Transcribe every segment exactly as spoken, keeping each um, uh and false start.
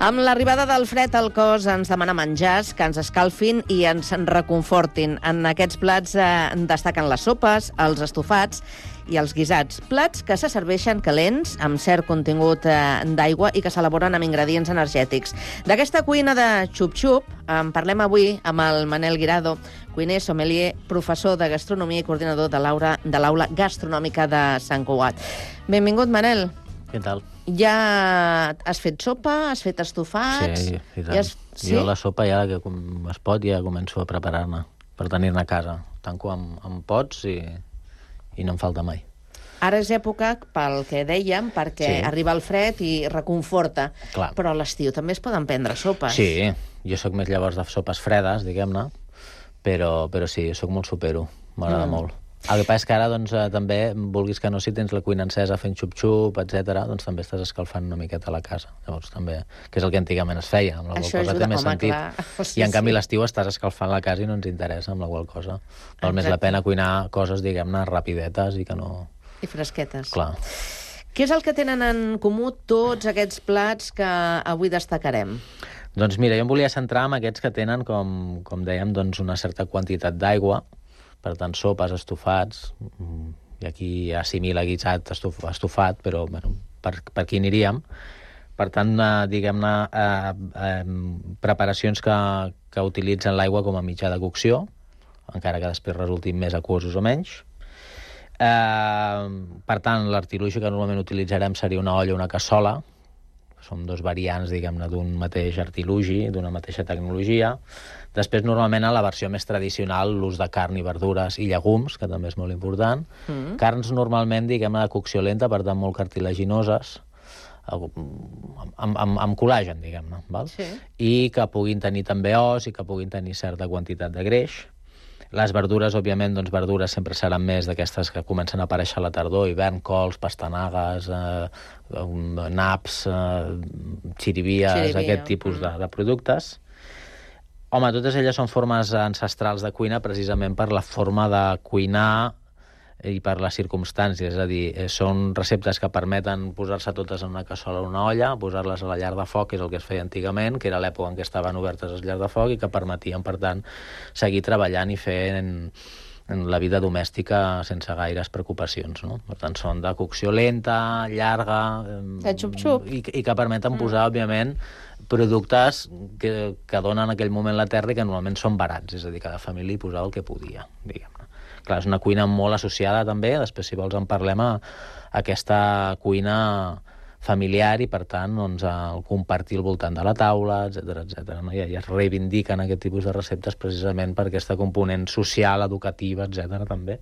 Amb l'arribada del fred al cos ens demana menjars que ens escalfin i ens reconfortin. En aquests plats eh, destaquen les sopes, els estofats i els guisats. Plats que se serveixen calents, amb cert contingut eh, d'aigua i que s'elaboren amb ingredients energètics. D'aquesta cuina de xup-xup en parlem avui amb el Manel Guirado, cuiner, sommelier, professor de gastronomia i coordinador de l'aula de l'aula gastronòmica de Sant Cugat. Benvingut, Manel. Què tal? Ja has fet sopa, has fet estofats... Sí, i tant. Ja has... sí? Jo la sopa ja, que com es pot, ja començo a preparar-ne per tenir-ne a casa. Tanco amb, amb pots i, i no em falta mai. Ara és època, pel que dèiem, perquè Sí. arriba el fred i reconforta. Clar. Però a l'estiu també es poden prendre sopes. Sí, jo sóc més llavors de sopes fredes, diguem-ne, però, però sí, jo sóc molt sopero, m'agrada Mm. molt. El que passa és que ara, doncs, eh, també, vulguis que no, si tens la cuina encesa fent xup-xup, etcètera, doncs també estàs escalfant una miqueta a la casa. Llavors també, que és el que antigament es feia, amb la qual Això cosa ajuda, té més home, sentit. clar. Sí, I en canvi sí. l'estiu estàs escalfant la casa i no ens interessa, amb la qual cosa. Val més la Exacte. pena cuinar coses, diguem-ne, rapidetes i que no... I fresquetes. Clar. Què és el que tenen en comú tots aquests plats que avui destacarem? Doncs mira, jo em volia centrar en aquests que tenen, com, com dèiem, doncs una certa quantitat d'aigua, per tant, sopes, estofats, mm, i aquí assimila guisat, estof, estofat, però bueno, per, per aquí aniríem. Per tant, eh, diguem-ne, eh, eh, preparacions que, que utilitzen l'aigua com a mitjà de cocció, encara que després resultin més aquosos o menys. Eh, per tant, l'artilugi que normalment utilitzarem seria una olla o una cassola, que són dos variants, diguem-ne, d'un mateix artilugi, d'una mateixa tecnologia. Després, normalment, a la versió més tradicional, l'ús de carn i verdures i llegums, que també és molt important. Mm. Carns, normalment, diguem-ne, de cocció lenta, per tant, molt cartilaginoses, amb, amb, amb, amb col·làgen, diguem-ne, val? Sí. I que puguin tenir també os i que puguin tenir certa quantitat de greix. Les verdures, òbviament, doncs verdures sempre seran més d'aquestes que comencen a aparèixer a la tardor, hivern, cols, pastanagues, eh, naps, eh, xirivies, Xirivia, aquest tipus mm. de, de productes. Home, totes elles són formes ancestrals de cuina precisament per la forma de cuinar i per les circumstàncies, és a dir, són receptes que permeten posar-se totes en una cassola o una olla, posar-les a la llar de foc, que és el que es feia antigament, que era l'època en què estaven obertes les llars de foc i que permetien, per tant, seguir treballant i fent en la vida domèstica sense gaires preocupacions, no? Per tant, són de cocció lenta, llarga... De xup-xup. I, i que permeten posar, mm. òbviament, productes que, que donen en aquell moment la terra i que normalment són barats, és a dir, cada família hi posava el que podia, diguem-ne. Clar, és una cuina molt associada també, després si vols en parlem, a aquesta cuina familiar i per tant doncs, el compartir al voltant de la taula, etcètera, etcètera. No? I, I es reivindiquen aquest tipus de receptes precisament per aquesta component social, educativa, etcètera també.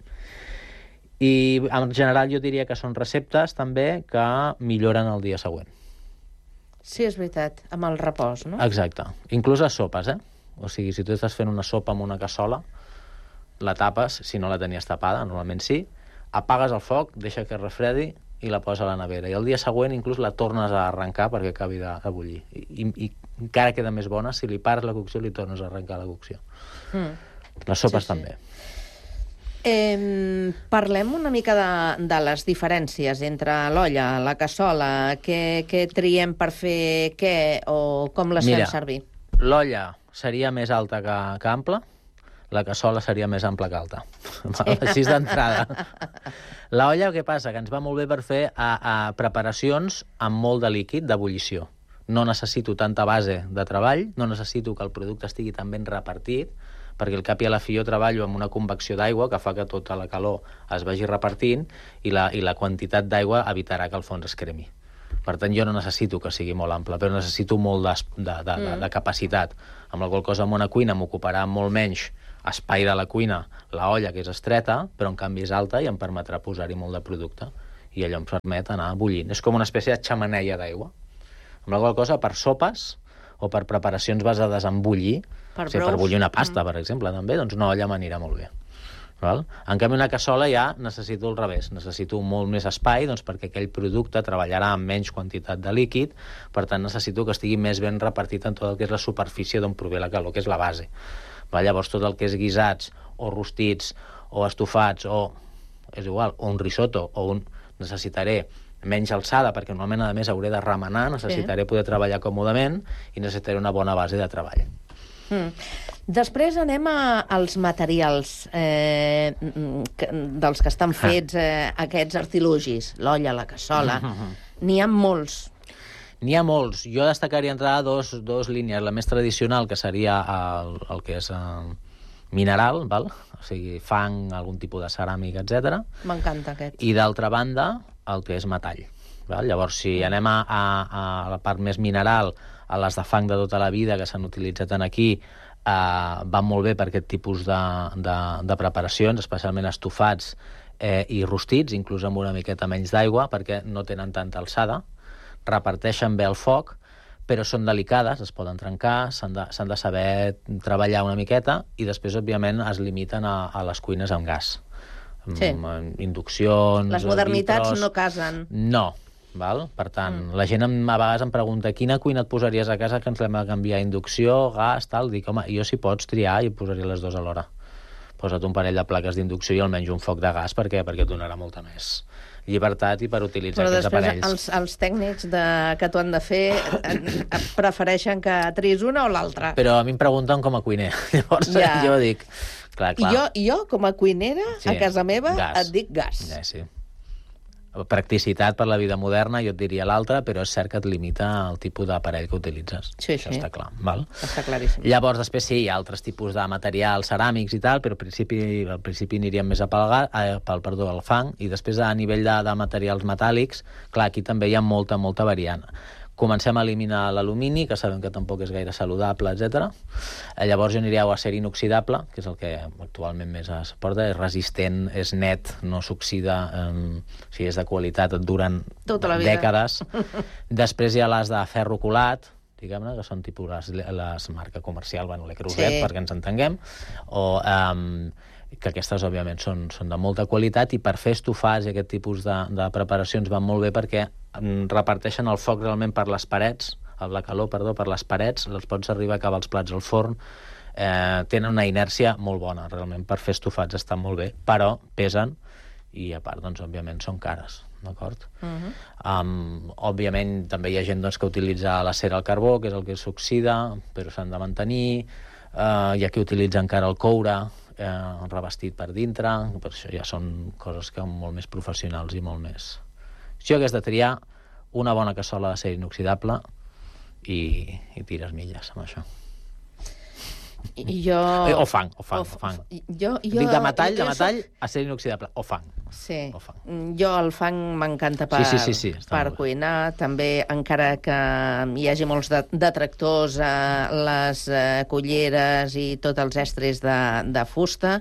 I en general jo diria que són receptes també que milloren el dia següent. Sí, és veritat, amb el repòs, no? Exacte. Inclús les sopes, eh? O sigui, si tu estàs fent una sopa amb una cassola, la tapes, si no la tenies tapada, normalment sí, apagues el foc, deixa que es refredi i la poses a la nevera. I el dia següent inclús la tornes a arrencar perquè acabi de, de bullir. I, i, I encara queda més bona si li pares la cocció i li tornes a arrencar la cocció. Mm. Les sopes Sí, sí. també. Eh, parlem una mica de, de les diferències entre l'olla, la cassola, què, què triem per fer què o com les Mira, fem servir? L'olla seria més alta que, que ampla, la cassola seria més ampla que alta. Sí. Així d'entrada. L'olla, què passa? Que ens va molt bé per fer a, a preparacions amb molt de líquid, d'ebullició. No necessito tanta base de treball, no necessito que el producte estigui tan ben repartit, perquè al cap i a la fi jo treballo amb una convecció d'aigua que fa que tota la calor es vagi repartint i la, i la quantitat d'aigua evitarà que el fons es cremi. Per tant, jo no necessito que sigui molt ample, però necessito molt de, de, de, de, de capacitat. Amb la qual cosa, en una cuina m'ocuparà molt menys espai de la cuina, la olla, que és estreta, però en canvi és alta i em permetrà posar-hi molt de producte. I allò em permet anar bullint. És com una espècie de xamaneia d'aigua. Amb la qual cosa, per sopes o per preparacions basades en bullir, Per o sigui, per bullir una pasta, mm. per exemple, també, doncs una olla m'anirà molt bé. Val? En canvi, una cassola ja necessito el revés, necessito molt més espai doncs, perquè aquell producte treballarà amb menys quantitat de líquid, per tant necessito que estigui més ben repartit en tot el que és la superfície d'on prové la calor, que és la base. Val? Llavors, tot el que és guisats, o rostits, o estofats, o és igual, o un risotto, o un... necessitaré menys alçada, perquè normalment, a més, hauré de remenar, necessitaré sí. poder treballar còmodament i necessitaré una bona base de treball. Mm. Després anem a, als materials eh, que, dels que estan fets eh, aquests artilugis, l'olla, la cassola. Mm-hmm. N'hi ha molts. N'hi ha molts. Jo destacaria entrada dos, dos línies. La més tradicional, que seria el, el que és eh, mineral, val? O sigui, fang, algun tipus de ceràmica, etcètera. M'encanta aquest. I d'altra banda, el que és metall. Val? Llavors, si anem a, a, a la part més mineral, a les de fang de tota la vida que s'han utilitzat en aquí, eh, van molt bé per aquest tipus de, de, de preparacions, especialment estofats eh, i rostits, inclús amb una miqueta menys d'aigua, perquè no tenen tanta alçada, reparteixen bé el foc, però són delicades, es poden trencar, s'han de, s'han de saber treballar una miqueta, i després, òbviament, es limiten a, a les cuines amb gas. Sí. Amb induccions... Les modernitats vitros... no casen. No. Val? Per tant, mm. la gent em, a vegades em pregunta quina cuina et posaries a casa que ens l'hem de canviar, inducció, gas, tal. Dic, home, jo si pots triar i posaria les dues alhora. Posa't un parell de plaques d'inducció i almenys un foc de gas perquè perquè et donarà molta més llibertat i per utilitzar Però aquests aparells. Però després els, els tècnics de, que t'ho han de fer prefereixen que triïs una o l'altra. Però a mi em pregunten com a cuiner. Llavors ja. jo dic... Clar, clar. I jo, jo, com a cuinera, sí. a casa meva, gas. et dic gas. Ja, sí. Practicitat per la vida moderna, jo et diria l'altra, però és cert que et limita el tipus d'aparell que utilitzes. Sí, Això sí. està clar. Val? Està claríssim. Llavors, després sí, hi ha altres tipus de materials ceràmics i tal, però al principi, al principi aniríem més a pel, eh, pel perdó, al fang, i després a nivell de, de materials metàl·lics, clar, aquí també hi ha molta, molta variant. Comencem a eliminar l'alumini, que sabem que tampoc és gaire saludable, etcètera. Llavors jo aniria a acer inoxidable, que és el que actualment més es porta, és resistent, és net, no s'oxida, eh, si és de qualitat et duren tota la vida. Dècades. Després hi ha les de ferro colat, diguem-ne, que són tipus les, les marca comercial, bueno, Le Creuset, sí. perquè ens entenguem, o... Eh, que aquestes, òbviament, són, són de molta qualitat i per fer estofats i aquest tipus de, de preparacions van molt bé perquè reparteixen el foc realment per les parets, la calor, perdó, per les parets, els pots arribar a acabar els plats al forn, eh, tenen una inèrcia molt bona, realment, per fer estofats estan molt bé, però pesen i, a part, doncs, òbviament, són cares, d'acord? Uh-huh. um, òbviament, també hi ha gent doncs, que utilitza la cera al carbó, que és el que s'oxida, però s'han de mantenir, uh, hi ha qui utilitza encara el coure, Eh, revestit per dintre, per això ja són coses que són molt més professionals i molt més... Jo hagués de triar una bona cassola d'acer inoxidable i, i tires milles amb això. I jo... O fang, o fang, o, o fang. Jo, jo, Dic de metall, jo de metall, soc... acer inoxidable, o fang. Sí, o fang. Jo el fang m'encanta per, sí, sí, sí, sí, per cuinar, també encara que hi hagi molts detractors a les eh, culleres i tots els estris de, de fusta.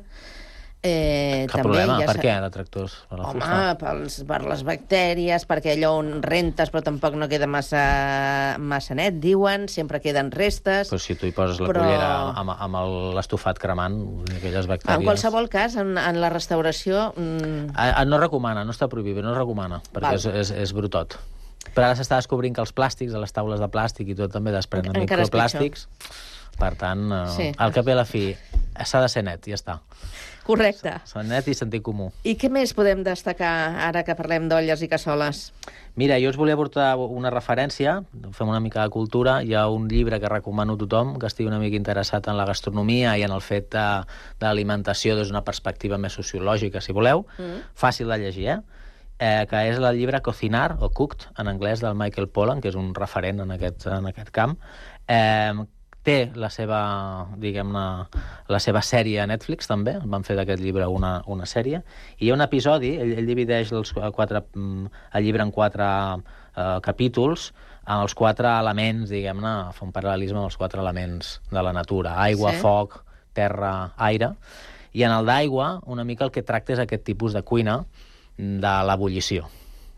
Eh, Cap també problema, ja per sa... què detractors? Per la Home, fusta? pels, per les bactèries, perquè allò on rentes però tampoc no queda massa, massa net, diuen, sempre queden restes. Però si tu hi poses la però... cullera amb, amb l'estofat cremant, aquelles bactèries... En qualsevol cas, en, en la restauració... Mmm... A, no recomana, no està prohibit, no es recomana, perquè és, és, és brutot. Però ara s'està descobrint que els plàstics, a les taules de plàstic i tot també desprenen en, microplàstics. Per tant, eh, sí. al cap i a la fi, s'ha de ser net, ja està. Correcte. Ser net i sentit comú. I què més podem destacar ara que parlem d'olles i cassoles? Mira, jo us volia portar una referència, fem una mica de cultura. Hi ha un llibre que recomano a tothom que estigui una mica interessat en la gastronomia i en el fet de, de l'alimentació des d'una perspectiva més sociològica, si voleu. Mm. Fàcil de llegir, eh? Eh, que és el llibre Cocinar, o Cooked, en anglès, del Michael Pollan, que és un referent en aquest, en aquest camp. Eh, té la seva, diguem-ne, la seva sèrie a Netflix, també. Van fer d'aquest llibre una, una sèrie. I hi ha un episodi, ell, ell divideix els quatre, el llibre en quatre eh, capítols, amb els quatre elements, diguem-ne, fa un paral·lelisme amb els quatre elements de la natura. Aigua, sí. Foc, terra, aire. I en el d'aigua, una mica el que tracta és aquest tipus de cuina de l'ebullició.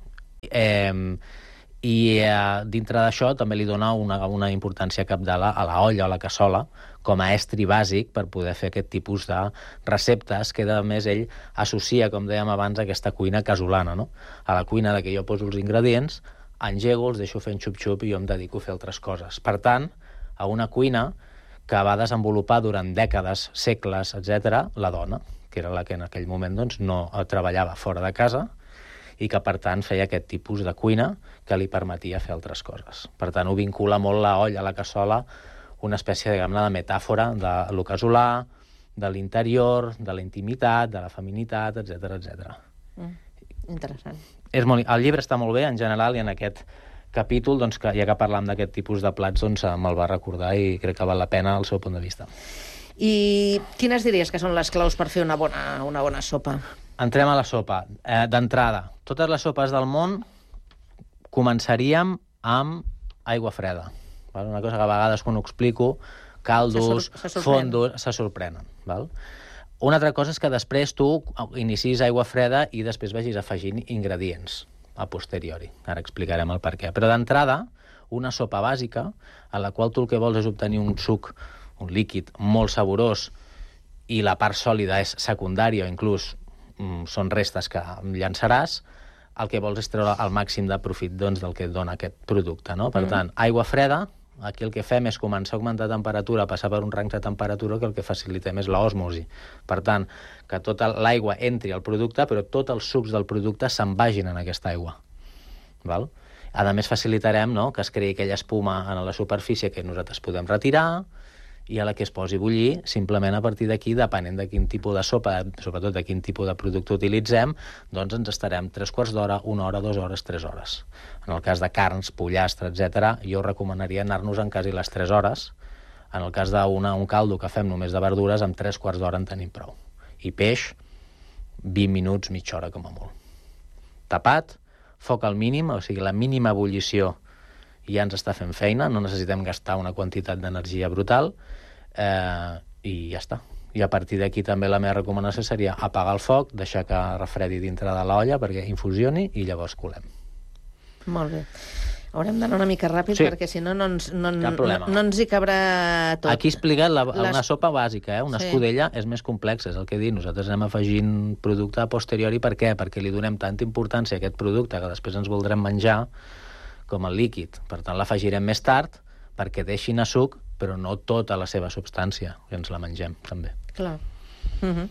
Eh, I eh, dintre d'això també li dona una, una importància cabdal a la olla o a la cassola com a estri bàsic per poder fer aquest tipus de receptes que, a més, ell associa, com dèiem abans, a aquesta cuina casolana, no? A la cuina de què jo poso els ingredients, engego, els deixo fent xup-xup i jo em dedico a fer altres coses. Per tant, a una cuina que va desenvolupar durant dècades, segles, etcètera, la dona, que era la que en aquell moment doncs, no treballava fora de casa i que, per tant, feia aquest tipus de cuina que li permetia fer altres coses. Per tant, ho vincula molt la olla, la cassola, una espècie, diguem-ne, de metàfora de lo casolà, de l'interior, de la intimitat, de la feminitat, etcètera, etcètera. Mm, interessant. És molt... El llibre està molt bé, en general, i en aquest capítol, doncs, que, ja que parlam d'aquest tipus de plats, doncs, me'l va recordar i crec que val la pena el seu punt de vista. I quines diries que són les claus per fer una bona, una bona sopa? Entrem a la sopa. Eh, D'entrada, totes les sopes del món començaríem amb aigua freda. Val? Una cosa que a vegades quan ho explico, caldos, se sor se fondos, se sorprenen. Val? Una altra cosa és que després tu inicis aigua freda i després vagis afegint ingredients a posteriori. Ara explicarem el per què. Però d'entrada, una sopa bàsica, en la qual tu el que vols és obtenir un suc, un líquid molt saborós, i la part sòlida és secundària o inclús mm, són restes que llançaràs, el que vols és treure el màxim de profit, doncs, del que et dona aquest producte, no? Per mm. tant, aigua freda, aquí el que fem és començar a augmentar temperatura, passar per un rang de temperatura que el que facilitem és l'osmosi. Per tant, que tota l'aigua entri al producte, però tots els sucs del producte se'n vagin en aquesta aigua. Val? A més, facilitarem, no?, que es creï aquella espuma en la superfície que nosaltres podem retirar, i a la que es posi a bullir, simplement a partir d'aquí, depenent de quin tipus de sopa, sobretot de quin tipus de producte utilitzem, doncs ens estarem tres quarts d'hora, una hora, dues hores, tres hores. En el cas de carns, pollastre, etcètera, jo recomanaria anar-nos en quasi les tres hores. En el cas d'un caldo que fem només de verdures, amb tres quarts d'hora en tenim prou. I peix, vint minuts, mitja hora com a molt. Tapat, foc al mínim, o sigui, la mínima ebullició ja ens està fent feina, no necessitem gastar una quantitat d'energia brutal, eh, i ja està. I a partir d'aquí també la meva recomanació seria apagar el foc, deixar que refredi dintre de l'olla perquè infusioni i llavors colem. Molt bé. Haurem d'anar una mica ràpid, sí, perquè si no no ens, no, no, no ens hi cabrà tot. Aquí he explicat la, Les... una sopa bàsica, eh? Una sí. escudella és més complexa, és el que he dit. Nosaltres anem afegint producte a posteriori. Per què? Perquè li donem tanta importància a aquest producte que després ens voldrem menjar com el líquid. Per tant, l'afegirem més tard perquè deixi anar suc, però no tota la seva substància, que ens la mengem, també. Clar. Uh-huh.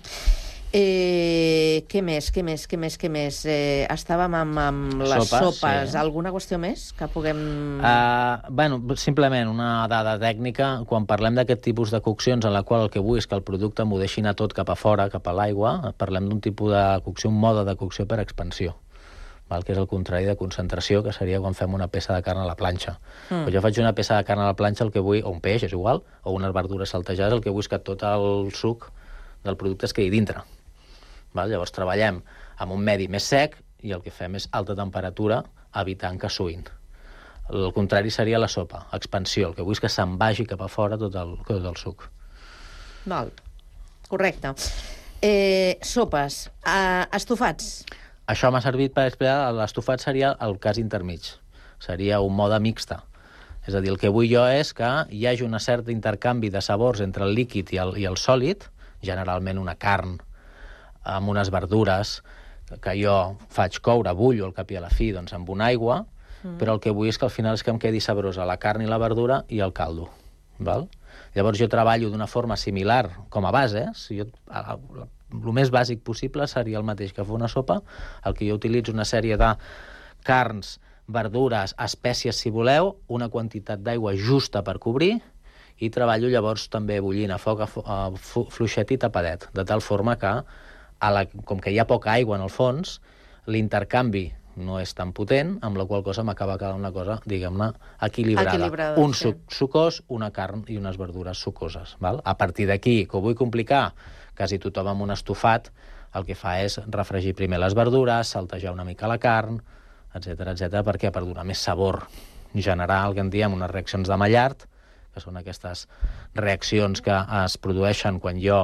eh, què més, què més, què més, què més? Eh, estàvem amb, amb les sopes. sopes. Sí. Alguna qüestió més que puguem... Uh, bueno, simplement una dada tècnica. Quan parlem d'aquest tipus de coccions en la qual el que vull és que el producte m'ho deixi anar tot cap a fora, cap a l'aigua, parlem d'un tipus de cocció, un mode de cocció per expansió, val? Que és el contrari de concentració, que seria quan fem una peça de carn a la planxa. Mm. Quan jo faig una peça de carn a la planxa, el que vull, o un peix, és igual, o unes verdures saltejades, el que vull és que tot el suc del producte es quedi dintre. Val? Llavors treballem amb un medi més sec i el que fem és alta temperatura, evitant que suïn. El contrari seria la sopa, expansió. El que vull és que se'n vagi cap a fora tot el, tot el suc. Val, correcte. Eh, sopes, uh, estofats. Això m'ha servit per explicar, l'estofat seria el cas intermig, seria un mode mixta. És a dir, el que vull jo és que hi hagi un cert intercanvi de sabors entre el líquid i el, i el sòlid, generalment una carn amb unes verdures que jo faig coure, bullo al cap i a la fi, doncs amb una aigua, mm. però el que vull és que al final és que em quedi sabrosa la carn i la verdura i el caldo. Val? Llavors jo treballo d'una forma similar com a base, eh? Si jo... el més bàsic possible seria el mateix que fer una sopa, el que jo utilitzo una sèrie de carns, verdures, espècies, si voleu, una quantitat d'aigua justa per cobrir, i treballo llavors també bullint a foc a fluixet i tapadet, de tal forma que, a la, com que hi ha poca aigua en el fons, l'intercanvi no és tan potent, amb la qual cosa m'acaba quedant una cosa, diguem-ne, equilibrada. equilibrada. Un sí. suc sucós, una carn i unes verdures sucoses. Val? A partir d'aquí, que ho vull complicar, quasi tothom amb un estofat el que fa és refregir primer les verdures, saltejar una mica la carn, etcètera, etcètera, perquè per donar més sabor, generar el que en diem unes reaccions de Maillard, que són aquestes reaccions que es produeixen quan jo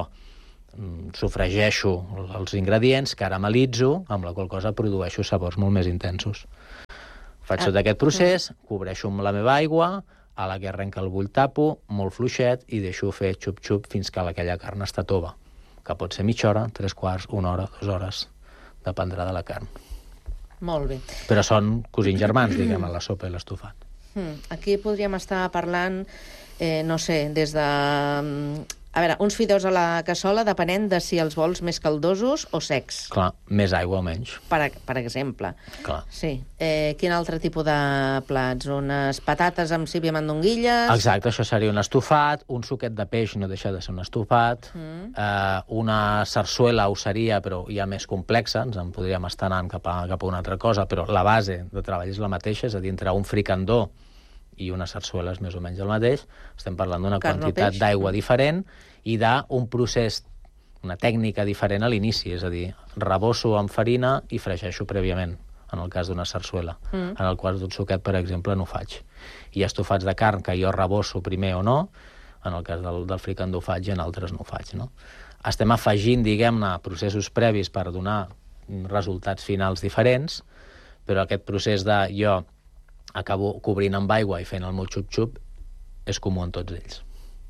sofregeixo els ingredients, caramelitzo, amb la qual cosa produeixo sabors molt més intensos. Faig tot aquest procés, cobreixo amb la meva aigua, a la que arrenca el bull tapo, molt fluixet, i deixo fer xup-xup fins que aquella carn està tova, que pot ser mitja hora, tres quarts, una hora, dues hores, dependrà de la carn. Molt bé. Però són cosins germans, diguem, a la sopa i l'estofat. Aquí podríem estar parlant, eh, no sé, des de A veure, uns fideus a la cassola depenent de si els vols més caldosos o secs. Clar, més aigua o menys. Per, per exemple. Clar. Sí. Eh, quin altre tipus de plats? Unes patates amb síbia mandonguilles? Exacte, això seria un estofat, un suquet de peix no deixa de ser un estofat, mm. eh, una sarsuela ho seria, però ja més complexa, ens en podríem estar anant cap a, cap a una altra cosa, però la base de treball és la mateixa, és a dir, entre un fricandó i una sarsuela és més o menys el mateix, estem parlant d'una quantitat d'aigua diferent i d'un procés, una tècnica diferent a l'inici, és a dir, rebosso amb farina i fregeixo prèviament, en el cas d'una sarsuela. Mm. En el cas d'un suquet, per exemple, no ho faig. Hi ha estofats de carn que jo rebosso primer o no, en el cas del, del fricandó ho faig i en altres no ho faig, no? Estem afegint, diguem-ne, processos previs per donar resultats finals diferents, però aquest procés de jo acabo cobrint amb aigua i fent el meu xup-xup és comú en tots ells.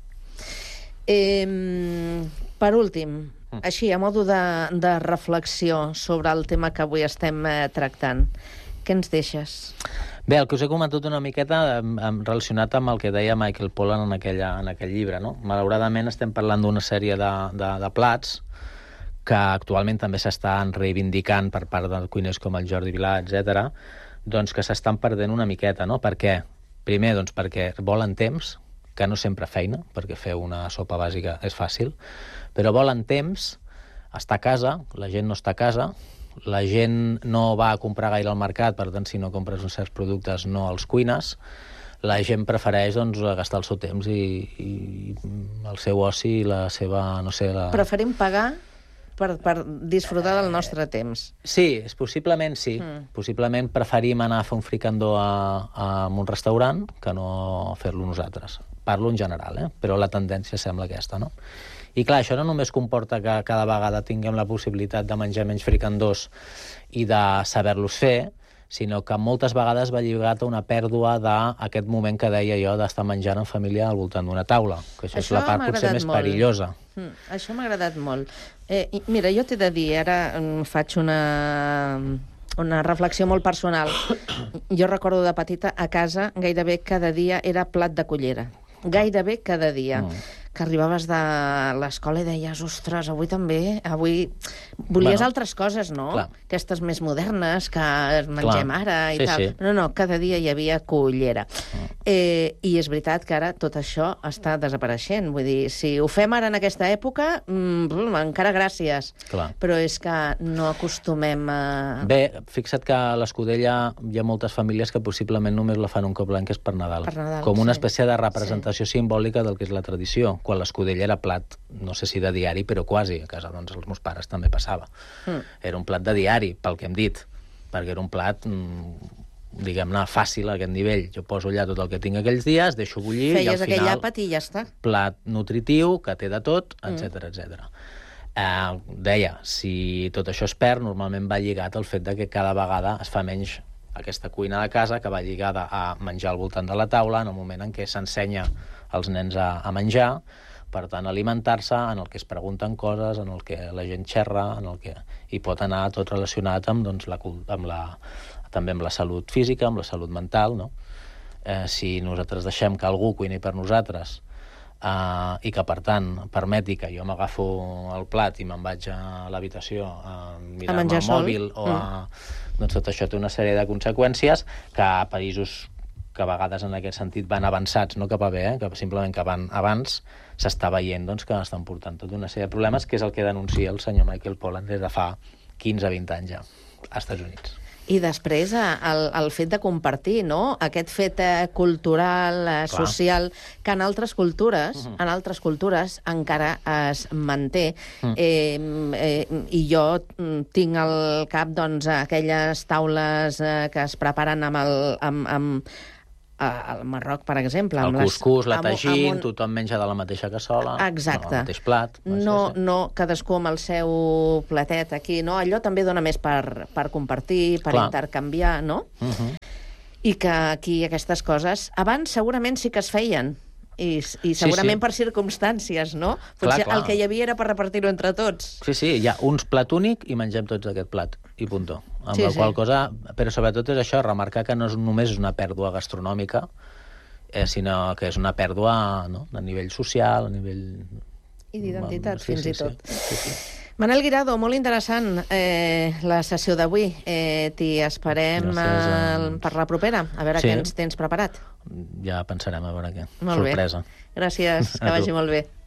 Eh, per últim, mm. així, a modo de, de reflexió sobre el tema que avui estem eh, tractant, què ens deixes? Bé, el que us he comentat una miqueta eh, relacionat amb el que deia Michael Pollan en, aquella, en aquell llibre, no? Malauradament estem parlant d'una sèrie de, de, de plats que actualment també s'estan reivindicant per part de cuiners com el Jordi Vilà, etcètera, doncs que s'estan perdent una miqueta, no? Per què? Primer, doncs perquè volen temps, que no sempre feina, perquè fer una sopa bàsica és fàcil, però volen temps, estar a casa, la gent no està a casa, la gent no va a comprar gaire al mercat, per tant, si no compres uns certs productes no els cuines, la gent prefereix doncs, gastar el seu temps i, i el seu oci i la seva, no sé... La... Preferim pagar per, per disfrutar del nostre temps. Sí, és, possiblement sí. Mm. Possiblement preferim anar a fer un fricandó a, a un restaurant que no fer-lo nosaltres. Parlo en general, eh? Però la tendència sembla aquesta, no? I clar, això no només comporta que cada vegada tinguem la possibilitat de menjar menys fricandós i de saber-los fer, sinó que moltes vegades va lligat a una pèrdua d'aquest moment que deia jo d'estar menjant en família al voltant d'una taula, que això, això és la part potser més molt. perillosa. Mm, això m'ha agradat molt. Eh, mira, jo t'he de dir, ara faig una, una reflexió molt personal. Jo recordo de petita, a casa, gairebé cada dia era plat de cullera. Gairebé cada dia. Mm. Que arribaves de l'escola i deies, ostres, avui també, avui... Volies bueno, altres coses, no? Clar. Aquestes més modernes que mengem clar. ara i sí, tal. Sí. No, no, cada dia hi havia cullera. Mm. Eh, I és veritat que ara tot això està desapareixent. Vull dir, si ho fem ara en aquesta època, mm, encara gràcies. Clar. Però és que no acostumem a... Bé, fixa't que a l'Escudella hi ha moltes famílies que possiblement només la fan un cop l'any, que és per Nadal. Per Nadal, com una sí. espècie de representació sí. simbòlica del que és la tradició. Quan l'Escudella era plat, no sé si de diari, però quasi. A casa, doncs, els meus pares també passava. Mm. Era un plat de diari, pel que hem dit, perquè era un plat, diguem-ne, fàcil a aquest nivell. Jo poso allà tot el que tinc aquells dies, deixo bullir Feies i al aquell final... àpat i ja està. Plat nutritiu, que té de tot, etcètera, etcètera. Eh, deia, si tot això es perd, normalment va lligat al fet de que cada vegada es fa menys aquesta cuina de casa, que va lligada a menjar al voltant de la taula, en el moment en què s'ensenya als nens a, a menjar, per tant, alimentar-se, en el que es pregunten coses, en el que la gent xerra, en el que hi pot anar tot relacionat amb, doncs, la, amb la, també amb la salut física, amb la salut mental, no? Eh, si nosaltres deixem que algú cuini per nosaltres eh, i que, per tant, permeti que jo m'agafo el plat i me'n vaig a l'habitació a mirar-me el mòbil o a... Mm. Doncs tot això té una sèrie de conseqüències que a països que a vegades en aquest sentit van avançats, no cap a bé, eh? que simplement que van abans, s'està veient doncs, que estan portant tota una sèrie de problemes, que és el que denuncia el senyor Michael Pollan des de fa quinze a vint anys ja, als Estats Units. I després el, el fet de compartir, no? Aquest fet eh, cultural, eh, social, que en altres cultures, uh -huh. en altres cultures encara es manté. Uh -huh. eh, eh, I jo tinc al cap doncs, aquelles taules eh, que es preparen amb el... Amb, amb, al Marroc, per exemple. El cuscús, la tagín, un... tothom menja de la mateixa cassola, exacte. el mateix plat. No, no, cadascú amb el seu platet aquí, no? Allò també dona més per, per compartir, per clar. intercanviar, no? Uh -huh. I que aquí aquestes coses, abans segurament sí que es feien, i, i segurament sí, sí. per circumstàncies, no? Potser clar, clar. el que hi havia era per repartir-ho entre tots. Sí, sí, hi ha uns plat únic i mengem tots aquest plat, i puntó. Amb sí, la qual sí. cosa, però sobretot és això, remarcar que no és només una pèrdua gastronòmica, eh, sinó que és una pèrdua no? a nivell social, a nivell I d'identitat, Sí, fins sí, i tot. sí, sí, sí. Manel Guirado, molt interessant eh, la sessió d'avui. Eh, T'hi esperem Gràcies, eh, eh, per la propera, a veure Sí. què ens tens preparat. Ja pensarem a veure què. Molt bé. Sorpresa. Gràcies, que A tu. vagi molt bé.